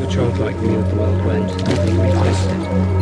A childlike view of the world went, nothing replaced it.